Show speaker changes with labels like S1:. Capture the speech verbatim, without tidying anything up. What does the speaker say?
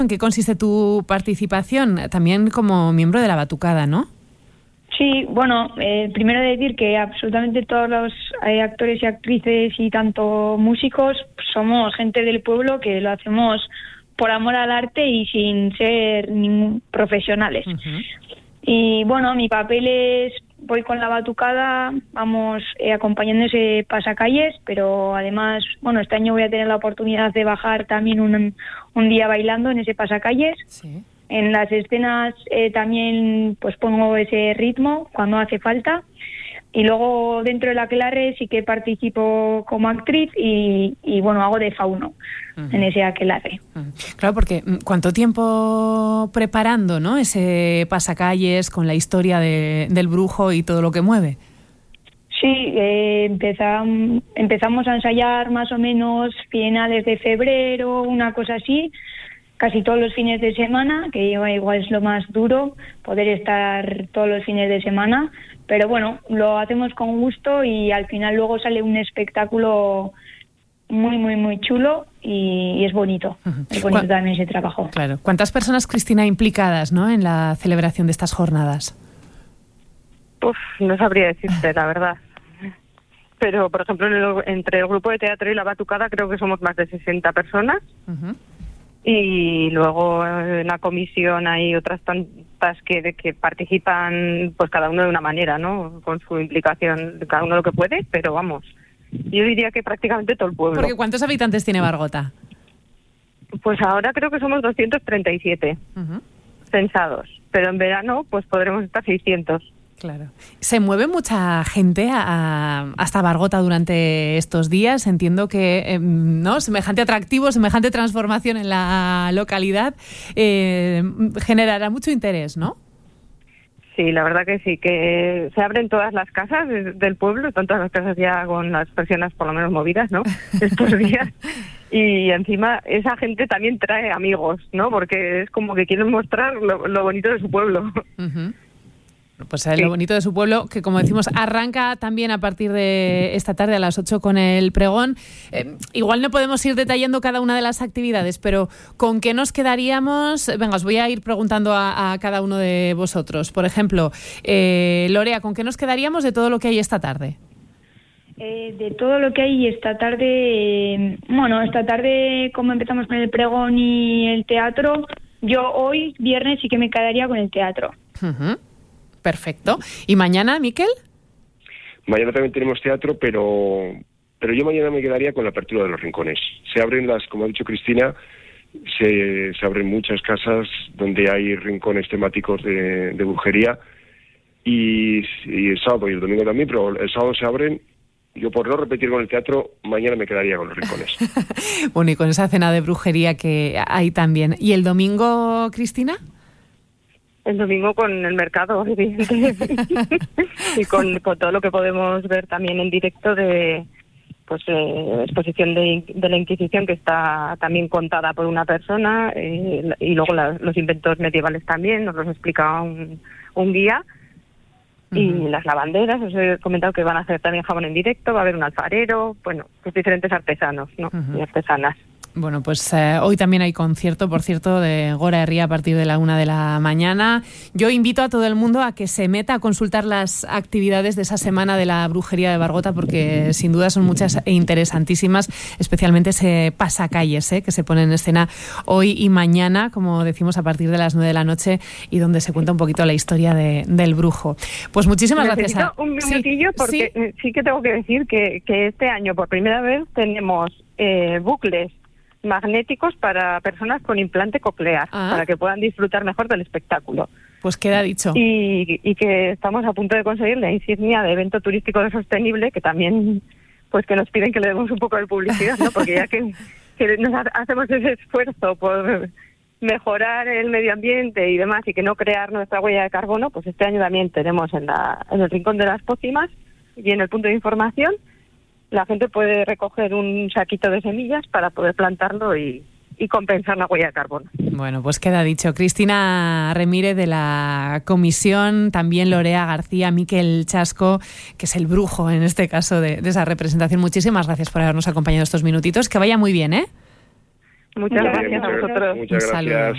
S1: ¿En qué consiste tu participación? También como miembro de la Batucada, ¿no?
S2: Sí, bueno, eh, primero decir que absolutamente todos los eh, actores y actrices y tanto músicos somos gente del pueblo que lo hacemos por amor al arte y sin ser ningún profesionales. Uh-huh. Y bueno, mi papel es, voy con la batucada, vamos eh, acompañando ese pasacalles, pero además, bueno, este año voy a tener la oportunidad de bajar también un, un día bailando en ese pasacalles. Sí. En las escenas eh, también pues pongo ese ritmo cuando hace falta. Y luego dentro de la aquelarre sí que participo como actriz y, y bueno, hago de fauno uh-huh. en ese aquelarre.
S1: Uh-huh. Claro, porque ¿cuánto tiempo preparando, ¿no?, ese pasacalles con la historia de, del brujo y todo lo que mueve?
S2: Sí, eh, empezam, empezamos a ensayar más o menos finales de febrero, una cosa así, casi todos los fines de semana, que igual es lo más duro, poder estar todos los fines de semana. Pero bueno, lo hacemos con gusto y al final luego sale un espectáculo muy, muy, muy chulo y, y es bonito. Uh-huh. Es bonito también ese trabajo.
S1: Claro. ¿Cuántas personas, Cristina, implicadas, ¿no?, en la celebración de estas jornadas?
S3: Uf, no sabría decirte, la verdad. Pero, por ejemplo, en el, entre el grupo de teatro y la batucada creo que somos más de sesenta personas. Uh-huh. Y luego en la comisión hay otras tantas que, de, que participan, pues cada uno de una manera, ¿no?, con su implicación, cada uno lo que puede, pero vamos, yo diría que prácticamente todo el pueblo.
S1: Porque ¿cuántos habitantes tiene Bargota?
S3: Pues ahora creo que somos doscientos treinta y siete uh-huh. censados, pero en verano pues podremos estar seiscientos.
S1: Claro. ¿Se mueve mucha gente a, a, hasta Bargota durante estos días? Entiendo que, eh, ¿no?, semejante atractivo, semejante transformación en la localidad eh, generará mucho interés, ¿no?
S3: Sí, la verdad que sí, que se abren todas las casas del pueblo, están todas las casas ya con las persianas por lo menos movidas, ¿no?, estos días. Y encima esa gente también trae amigos, ¿no?, porque es como que quieren mostrar lo, lo bonito de su pueblo.
S1: Uh-huh. Pues es lo bonito de su pueblo, que como decimos, arranca también a partir de esta tarde a las ocho con el pregón. Eh, igual no podemos ir detallando cada una de las actividades, pero ¿con qué nos quedaríamos? Venga, os voy a ir preguntando a, a cada uno de vosotros. Por ejemplo, eh, Lorea, ¿con qué nos quedaríamos de todo lo que hay esta tarde?
S2: Eh, de todo lo que hay esta tarde, eh, bueno, esta tarde como empezamos con el pregón y el teatro, yo hoy, viernes, sí que me quedaría con el teatro.
S1: Uh-huh. Perfecto. ¿Y mañana, Miquel?
S4: Mañana también tenemos teatro, pero pero yo mañana me quedaría con la apertura de los rincones. Se abren las, como ha dicho Cristina, se, se abren muchas casas donde hay rincones temáticos de, de brujería y, y el sábado y el domingo también, pero el sábado se abren. Yo, por no repetir con el teatro, mañana me quedaría con los rincones.
S1: Bueno, y con esa cena de brujería que hay también. ¿Y el domingo, Cristina?
S3: El domingo con el mercado, evidentemente. Y con, con todo lo que podemos ver también en directo de pues eh, exposición de, de la Inquisición, que está también contada por una persona, eh, y luego la, los inventos medievales también, nos los explica un, un guía. Uh-huh. Y las lavanderas, os he comentado que van a hacer también jamón en directo, va a haber un alfarero, bueno, pues diferentes artesanos, ¿no? Uh-huh. Y artesanas.
S1: Bueno, pues eh, hoy también hay concierto, por cierto, de Gora Herría a partir de la una de la mañana. Yo invito a todo el mundo a que se meta a consultar las actividades de esa semana de la brujería de Bargota, porque sin duda son muchas e interesantísimas, especialmente ese pasacalles ¿eh? que se pone en escena hoy y mañana, como decimos, a partir de las nueve de la noche, y donde se cuenta un poquito la historia de, del brujo. Pues muchísimas
S3: Necesito
S1: gracias. A...
S3: un minutillo, sí, porque sí. sí que tengo que decir que, que este año por primera vez tenemos eh, bucles magnéticos para personas con implante coclear, ah. para que puedan disfrutar mejor del espectáculo.
S1: Pues queda dicho.
S3: Y, y que estamos a punto de conseguir la insignia de evento turístico de sostenible, que también pues que nos piden que le demos un poco de publicidad, ¿no? Porque ya que, que nos ha, hacemos ese esfuerzo por mejorar el medio ambiente y demás, y que no crear nuestra huella de carbono, pues este año también tenemos en, la, en el Rincón de las Pócimas y en el punto de información la gente puede recoger un saquito de semillas para poder plantarlo y, y compensar la huella de carbono.
S1: Bueno, pues queda dicho. Cristina Remírez de la comisión, también Lorea García, Miquel Chasco, que es el brujo en este caso de, de esa representación. Muchísimas gracias por habernos acompañado estos minutitos. Que vaya muy bien, ¿eh?
S3: Muchas
S4: Muy
S3: gracias
S4: bien,
S3: a
S4: muchas,
S3: vosotros.
S4: muchas
S1: Un saludo.
S4: gracias.